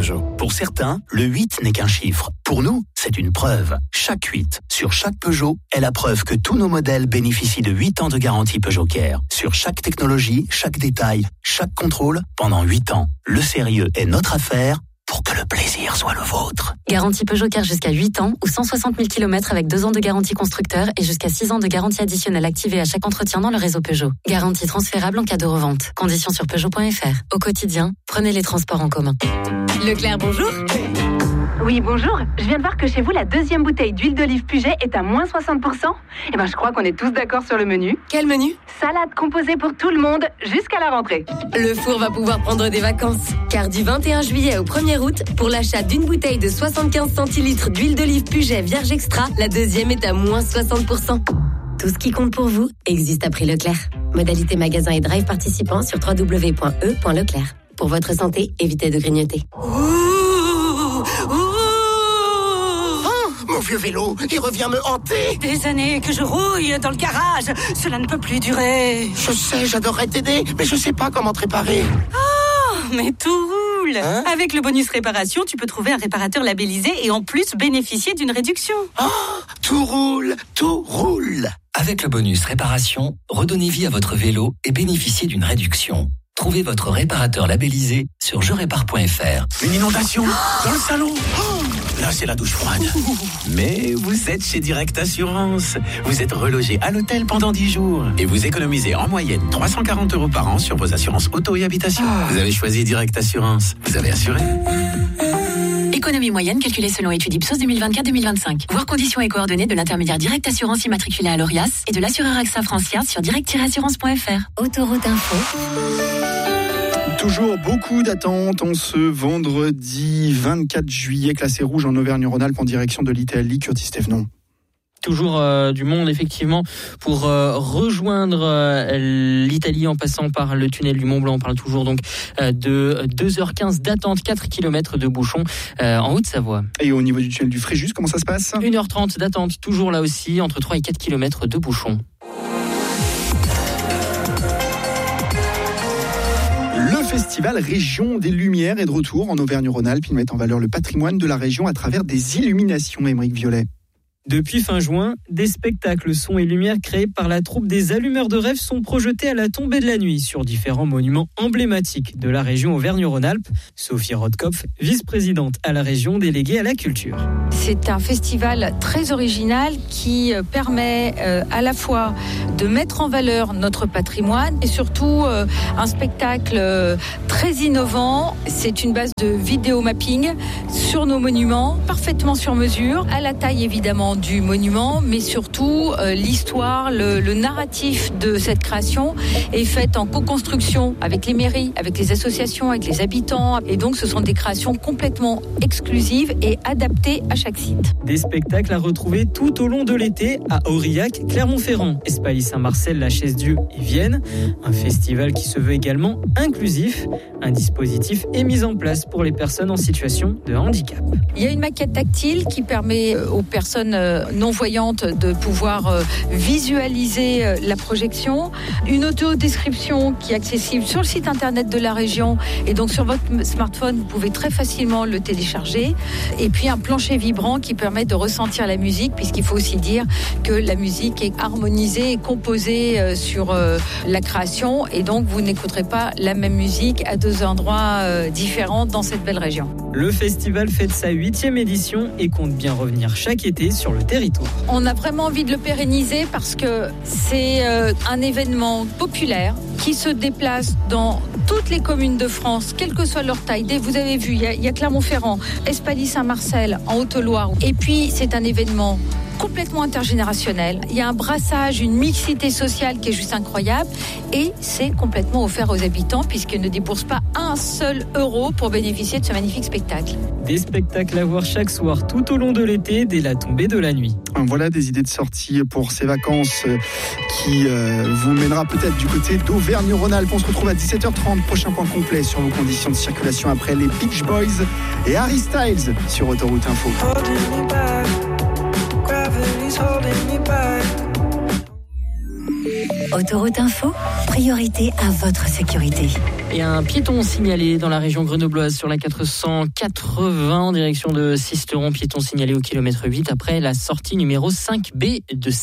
Peugeot. Pour certains, le 8 n'est qu'un chiffre. Pour nous, c'est une preuve. Chaque 8 sur chaque Peugeot est la preuve que tous nos modèles bénéficient de 8 ans de garantie Peugeot Care. Sur chaque technologie, chaque détail, chaque contrôle, pendant 8 ans. Le sérieux est notre affaire pour que le plaisir soit le vôtre. Garantie Peugeot Care jusqu'à 8 ans ou 160 000 km avec 2 ans de garantie constructeur et jusqu'à 6 ans de garantie additionnelle activée à chaque entretien dans le réseau Peugeot. Garantie transférable en cas de revente. Conditions sur Peugeot.fr. Au quotidien, prenez les transports en commun. Leclerc, bonjour. Oui, bonjour. Je viens de voir que chez vous, la deuxième bouteille d'huile d'olive Puget est à moins 60%. Eh ben, je crois qu'on est tous d'accord sur le menu. Quel menu? Salade composée pour tout le monde jusqu'à la rentrée. Le four va pouvoir prendre des vacances. Car du 21 juillet au 1er août, pour l'achat d'une bouteille de 75 centilitres d'huile d'olive Puget Vierge Extra, la deuxième est à moins 60%. Tout ce qui compte pour vous existe à prix Leclerc. Modalité magasin et drive participants sur www.e.leclerc. Pour votre santé, évitez de grignoter. Mon vieux vélo, il revient me hanter. Des années que je rouille dans le garage. Cela ne peut plus durer. Je sais, j'adorerais t'aider, mais je sais pas comment te réparer. Oh, mais tout roule. Avec le bonus réparation, tu peux trouver un réparateur labellisé et en plus bénéficier d'une réduction. Oh, tout roule, tout roule. Avec le bonus réparation, redonnez vie à votre vélo et bénéficiez d'une réduction. Trouvez votre réparateur labellisé sur jerépare.fr. Une inondation dans le salon. Là, c'est la douche froide. Mais vous êtes chez Direct Assurance. Vous êtes relogé à l'hôtel pendant 10 jours. Et vous économisez en moyenne 340 € par an sur vos assurances auto et habitation. Vous avez choisi Direct Assurance. Vous avez assuré. Économie moyenne calculée selon étude Ipsos 2024-2025. Voir conditions et coordonnées de l'intermédiaire Direct Assurance immatriculé à l'ORIAS et de l'assureur AXA Francia sur direct-assurance.fr. Autoroute Info. Toujours beaucoup d'attentes en ce vendredi 24 juillet, classé rouge en Auvergne-Rhône-Alpes en direction de l'Italie. Curtis Thévenon. Toujours du monde, effectivement, pour rejoindre l'Italie en passant par le tunnel du Mont-Blanc. On parle toujours donc de 2h15 d'attente, 4 km de bouchons en Haute-Savoie. Et au niveau du tunnel du Fréjus, comment ça se passe ? 1h30 d'attente, toujours là aussi, entre 3 et 4 km de bouchons. Le festival Région des Lumières est de retour en Auvergne-Rhône-Alpes. Il met en valeur le patrimoine de la région à travers des illuminations. Aymeric Violet. Depuis fin juin, des spectacles son et lumière créés par la troupe des Allumeurs de Rêve sont projetés à la tombée de la nuit sur différents monuments emblématiques de la région Auvergne-Rhône-Alpes. Sophie Rodkopf, vice-présidente à la région déléguée à la culture. C'est un festival très original qui permet à la fois de mettre en valeur notre patrimoine et surtout un spectacle très innovant. C'est une base de vidéo mapping sur nos monuments, parfaitement sur mesure, à la taille évidemment du monument, mais surtout l'histoire, le narratif de cette création est faite en co-construction avec les mairies, avec les associations, avec les habitants. Et donc ce sont des créations complètement exclusives et adaptées à chaque site. Des spectacles à retrouver tout au long de l'été à Aurillac, Clermont-Ferrand, Espaly Saint-Marcel, La Chaise-Dieu et Vienne. Un festival qui se veut également inclusif. Un dispositif est mis en place pour les personnes en situation de handicap. Il y a une maquette tactile qui permet aux personnes non-voyantes de pouvoir visualiser la projection. Une audio-description qui est accessible sur le site internet de la région et donc sur votre smartphone, vous pouvez très facilement le télécharger. Et puis un plancher vibrant qui permet de ressentir la musique, puisqu'il faut aussi dire que la musique est harmonisée et composée sur la création et donc vous n'écouterez pas la même musique à deux endroits différents dans cette belle région. Le festival fête sa 8e édition et compte bien revenir chaque été sur le territoire. On a vraiment envie de le pérenniser parce que c'est un événement populaire qui se déplace dans toutes les communes de France, quelle que soit leur taille. Vous avez vu, il y a Clermont-Ferrand, Espaly Saint-Marcel en Haute-Loire. Et puis, c'est un événement complètement intergénérationnel. Il y a un brassage, une mixité sociale qui est juste incroyable et c'est complètement offert aux habitants puisqu'ils ne déboursent pas un seul euro pour bénéficier de ce magnifique spectacle. Des spectacles à voir chaque soir tout au long de l'été dès la tombée de la nuit. Voilà des idées de sortie pour ces vacances qui vous mènera peut-être du côté d'Auvergne-Rhône-Alpes. On se retrouve à 17h30. Prochain point complet sur vos conditions de circulation après les Beach Boys et Harry Styles sur Autoroute Info. Gravity's holding me back. Autoroute Info, priorité à votre sécurité. Et un piéton signalé dans la région grenobloise sur la 480 en direction de Sisteron. Piéton signalé au kilomètre 8 après la sortie numéro 5B de